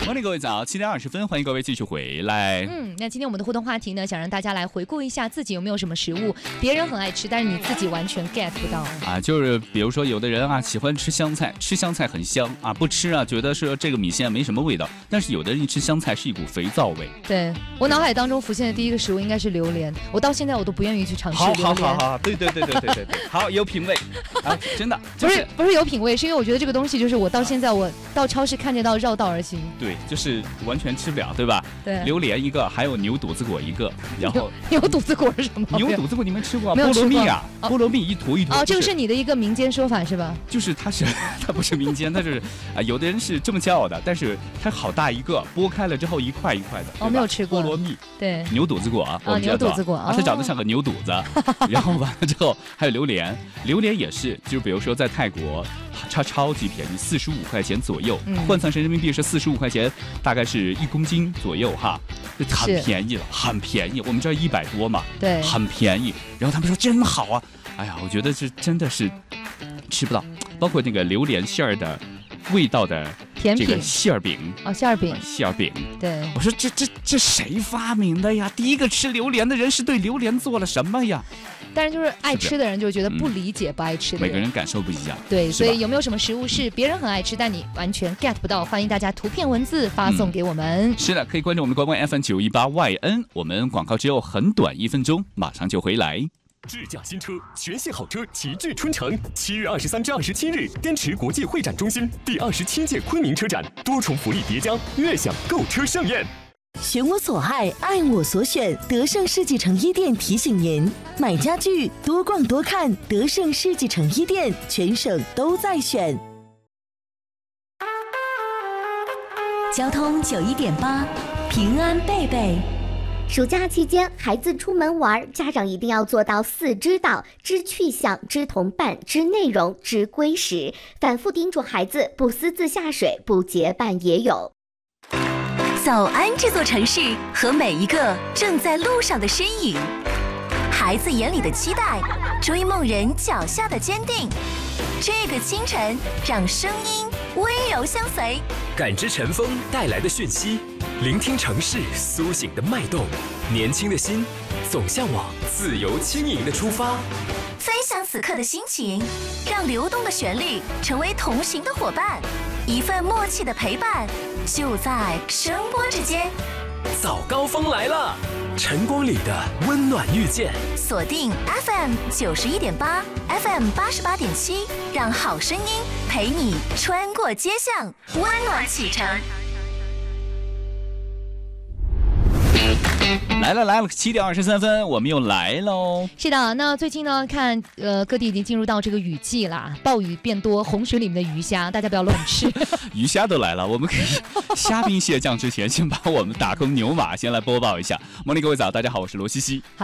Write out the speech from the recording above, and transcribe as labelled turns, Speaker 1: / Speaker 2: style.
Speaker 1: 欢迎各位早，7点20分，欢迎各位继续回来。
Speaker 2: 那今天我们的互动话题呢，想让大家来回顾一下自己有没有什么食物别人很爱吃，但是你自己完全 get 不到
Speaker 1: 啊。就是比如说有的人啊喜欢吃香菜，吃香菜很香啊，不吃啊觉得是这个米线没什么味道，但是有的人一吃香菜是一股肥皂味。
Speaker 2: 对，我脑海当中浮现的第一个食物应该是榴莲，我到现在我都不愿意去尝试榴莲。
Speaker 1: 好，对，好有品味啊，真的、
Speaker 2: 不是有品味，是因为我觉得这个东西就是我到现在我到超市看见到绕道而行。
Speaker 1: 对，就是完全吃不了，对吧？
Speaker 2: 对，
Speaker 1: 榴莲一个，还有牛肚子果一个，然后
Speaker 2: 牛肚子果是什么？
Speaker 1: 牛肚子果你们吃过？
Speaker 2: 没有吃过。
Speaker 1: 菠萝蜜啊，菠萝蜜一坨一坨。
Speaker 2: 哦，这个是你的一个民间说法是吧？
Speaker 1: 就是它不是民间，它是有的人是这么叫的，但是它好大一个，剥开了之后一块一块的。
Speaker 2: 哦，没有吃过。
Speaker 1: 菠萝蜜，
Speaker 2: 对，
Speaker 1: 牛肚子果啊，我们
Speaker 2: 牛肚子果
Speaker 1: 啊，它长得像个牛肚子，然后完了之后还有榴莲，榴莲也是，就是比如说在泰国。它超级便宜，45块钱左右，换算成人民币是45块钱，大概是1公斤左右哈，很便宜了，很便宜。我们这儿100多嘛，
Speaker 2: 对，
Speaker 1: 很便宜。然后他们说真好啊，哎呀，我觉得这真的是吃不到，包括那个榴莲馅儿的味道的
Speaker 2: 甜品，
Speaker 1: 这个馅儿饼
Speaker 2: 哦，馅儿饼，
Speaker 1: 对，我说这谁发明的呀？第一个吃榴莲的人是对榴莲做了什么呀？
Speaker 2: 但是就是爱吃的人就觉得不理解不爱吃的人，
Speaker 1: 每个人感受不一样。
Speaker 2: 对，所以有没有什么食物是别人很爱吃，但你完全 get 不到？欢迎大家图片文字发送给我们。
Speaker 1: 是的，可以关注我们的官网 FM918YN。我们广告只有很短1分钟，马上就回来。
Speaker 3: 智驾新车，全系好车齐聚春城。7月23至27日，滇池国际会展中心第27届昆明车展，多重福利叠加，悦享购车盛宴。
Speaker 4: 选我所爱，爱我所选。德胜世纪城一店提醒您：买家具多逛多看，德胜世纪城一店，全省都在选。
Speaker 5: 交通91.8，平安贝贝。
Speaker 6: 暑假期间，孩子出门玩，家长一定要做到4知道：知去向、知同伴、知内容、知归时。反复叮嘱孩子不私自下水，不结伴野泳。
Speaker 5: 早安这座城市和每一个正在路上的身影，孩子眼里的期待，追梦人脚下的坚定。这个清晨，让声音温柔相随，
Speaker 3: 感知晨风带来的讯息，聆听城市苏醒的脉动。年轻的心总向往自由轻盈的出发。
Speaker 5: 分享此刻的心情，让流动的旋律成为同行的伙伴，一份默契的陪伴，就在声波之间。
Speaker 3: 早高峰来了，晨光里的温暖遇见。
Speaker 5: 锁定 FM 91.8 FM 88.7，让好声音陪你穿过街巷，温暖启程。
Speaker 1: 来了，7点23分，我们又来喽。
Speaker 2: 是的，那最近呢，看各地已经进入到这个雨季啦，暴雨变多，洪水里面的鱼虾，大家不要乱吃。
Speaker 1: 鱼虾都来了，我们可以虾兵蟹将之前，先把我们打工牛马先来播报一下。morning，各位早，大家好，我是罗西西。